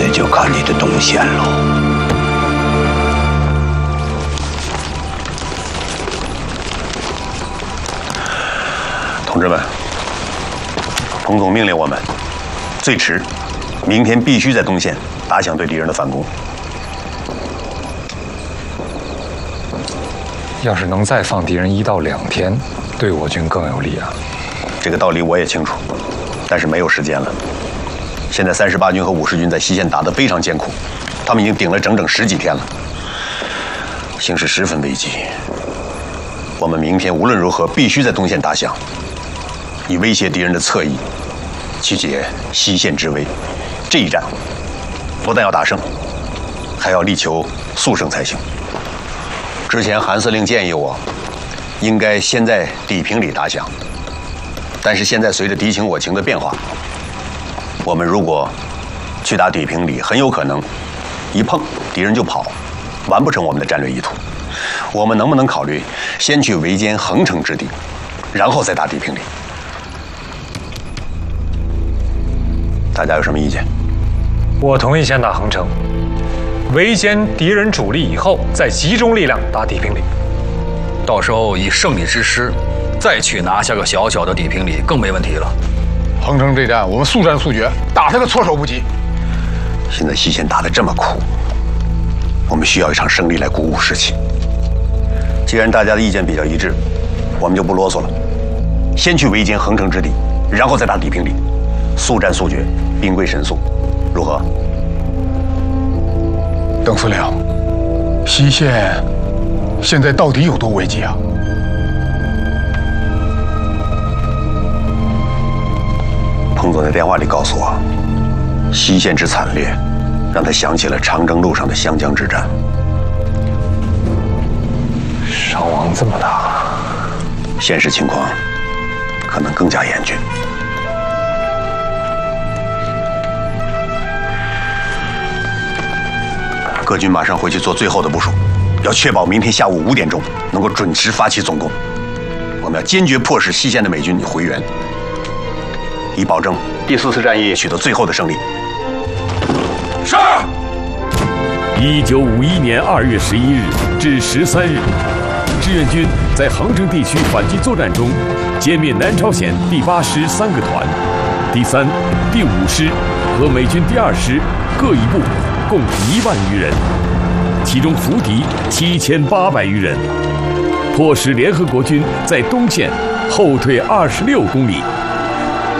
在就看你的动线喽。 同志们，彭总命令我们，最迟明天必须在东线打响对敌人的反攻。 要是能再放敌人1到2天，对我军更有利啊。 这个道理我也清楚，但是没有时间了。现在38军和50军在西线打得非常艰苦，他们已经顶了整整10几天了，形势十分危急。我们明天无论如何必须在东线打响，以威胁敌人的侧翼，去解西线之危。这一战不但要打胜，还要力求速胜才行。之前韩司令建议我，应该先在砥平里打响，但是现在随着敌情我情的变化，我们如果去打砥平里，很有可能一碰敌人就跑，完不成我们的战略意图。我们能不能考虑先去围歼横城之地，然后再打砥平里？大家有什么意见？ 我同意先打横城，围歼敌人主力以后，再集中力量打砥平里。 到时候以胜利之师，再去拿下个小小的砥平里，更没问题了。 横城这战，我们速战速决，打他个措手不及。 现在西线打得这么苦，我们需要一场胜利来鼓舞士气。既然大家的意见比较一致，我们就不啰嗦了，先去围歼横城之地，然后再打砥平里，速战速决，兵归神速，如何？ 邓司令，西线现在到底有多危急啊？ 彭总在电话里告诉我，西线之惨烈，让他想起了长征路上的湘江之战。 伤亡这么大， 现实情况可能更加严峻。各军马上回去做最后的部署，要确保明天下午5点钟能够准时发起总攻。我们要坚决迫使西线的美军回援，以保证第4次战役取得最后的胜利。 是。1951年2月11日至13日，志愿军在横城地区反击作战中，歼灭南朝鲜第8师3个团、第3、第5师和美军第2师各一部，共1万余人，其中俘敌7800余人，迫使联合国军在东线后退26公里。